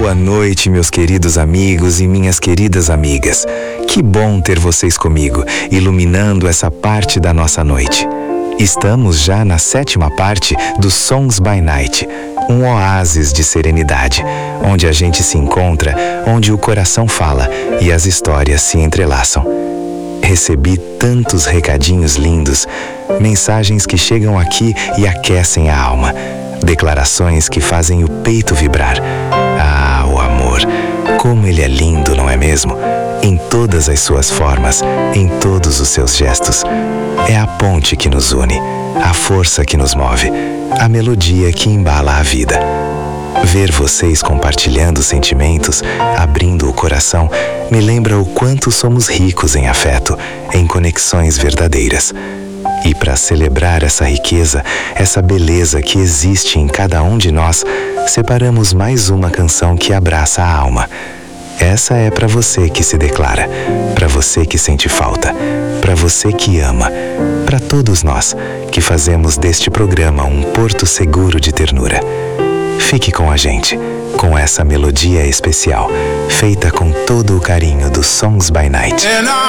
Boa noite, meus queridos amigos e minhas queridas amigas. Que bom ter vocês comigo, iluminando essa parte da nossa noite. Estamos já na 7ª parte do Songs by Night, um oásis de serenidade, onde a gente se encontra, onde o coração fala e as histórias se entrelaçam. Recebi tantos recadinhos lindos, mensagens que chegam aqui e aquecem a alma, declarações que fazem o peito vibrar. Ah, o amor, como ele é lindo, não é mesmo? Em todas as suas formas, em todos os seus gestos. É a ponte que nos une, a força que nos move, a melodia que embala a vida. Ver vocês compartilhando sentimentos, abrindo o coração, me lembra o quanto somos ricos em afeto, em conexões verdadeiras. E para celebrar essa riqueza, essa beleza que existe em cada um de nós, separamos mais uma canção que abraça a alma. Essa é para você que se declara, para você que sente falta, para você que ama, para todos nós que fazemos deste programa um porto seguro de ternura. Fique com a gente, com essa melodia especial, feita com todo o carinho do Songs by Night.